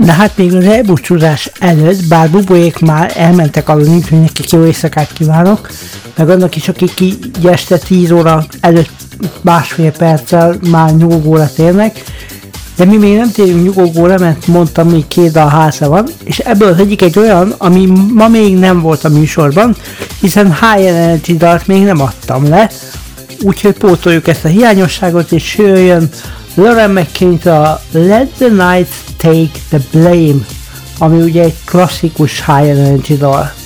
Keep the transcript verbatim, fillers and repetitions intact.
De hát még az elbúcsúzás előtt, bár bubolyék már elmentek aludni, hogy nekik jó éjszakát kívánok, meg annak is, akik így este tíz óra előtt másfél perccel már nyugodóra térnek, de mi még nem térünk nyugodóra, mert mondtam, még két dal hátra van, és ebből az egyik egy olyan, ami ma még nem volt a műsorban, hiszen High Energy dalt még nem adtam le, úgyhogy pótoljuk ezt a hiányosságot, és jöjjön Lauren McKay-től a Let the Night Take the Blame, ami ugye egy klasszikus High Energy dal.